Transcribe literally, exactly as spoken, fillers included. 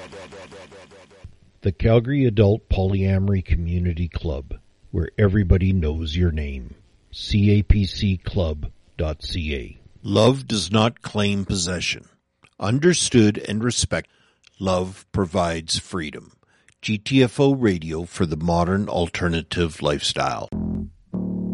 The Calgary Adult Polyamory Community Club, where everybody knows your name. C A P C club dot C A. Love does not claim possession. Understood and respect. Love provides freedom. G T F O Radio for the modern alternative lifestyle.